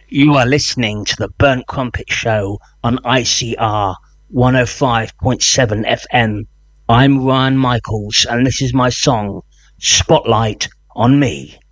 You are listening to the Burnt Crumpet Show on ICR 105.7 FM. I'm Ryan Michaels, and this is my song, Spotlight on Me.